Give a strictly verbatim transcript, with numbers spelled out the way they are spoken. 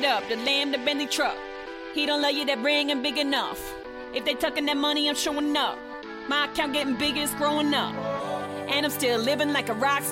it up, the lamb, the Bentley truck. He don't love you, that ring ain't big enough. If they tucking that money, I'm showing up. My account getting bigger, it's growing up. And I'm still living like a rock star.